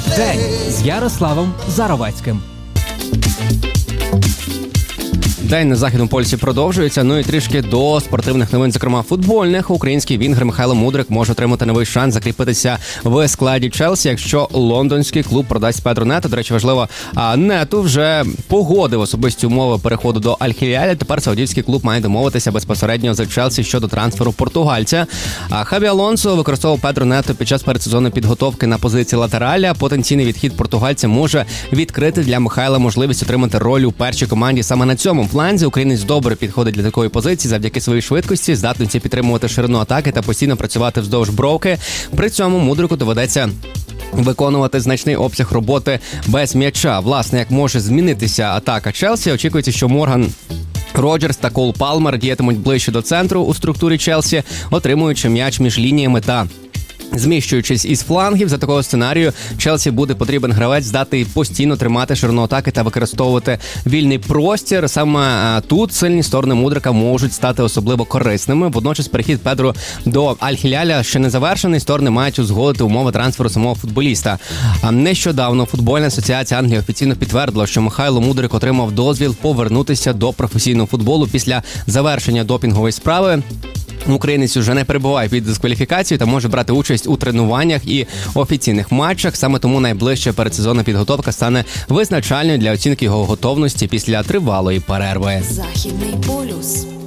День з Ярославом Заровецьким. День на Західному полюсі продовжується, ну і трішки до спортивних новин, зокрема футбольних. Український вінгер Михайло Мудрик може отримати новий шанс закріпитися в складі Челсі, якщо лондонський клуб продасть Педро Нето. До речі, важливо, Нету вже погодив особисті умови переходу до Аль-Хіляля. Тепер саудівський клуб має домовитися безпосередньо з Челсі щодо трансферу португальця. Хабі Алонсо використовував Педро Нето під час передсезонної підготовки на позиції латераля. Потенційний відхід португальця може відкрити для Михайла можливість отримати роль у першій команді саме на цьому фланзі. Українець добре підходить для такої позиції завдяки своїй швидкості, здатності підтримувати ширину атаки та постійно працювати вздовж бровки. При цьому Мудрику доведеться виконувати значний обсяг роботи без м'яча. Власне, як може змінитися атака Челсі, очікується, що Морган Роджерс та Кол Палмер діятимуть ближче до центру у структурі Челсі, отримуючи м'яч між лініями та зміщуючись із флангів. За такого сценарію Челсі буде потрібен гравець, здатний постійно тримати ширину атаки та використовувати вільний простір. Саме тут сильні сторони Мудрика можуть стати особливо корисними. Водночас перехід Педро до Аль-Хіляля ще не завершений. Сторони мають узгодити умови трансферу самого футболіста. Нещодавно футбольна асоціація Англії офіційно підтвердила, що Михайло Мудрик отримав дозвіл повернутися до професійного футболу після завершення допінгової справи. Українець уже не перебуває під дискваліфікацією та може брати участь у тренуваннях і офіційних матчах. Саме тому найближча передсезонна підготовка стане визначальною для оцінки його готовності після тривалої перерви. Західний полюс.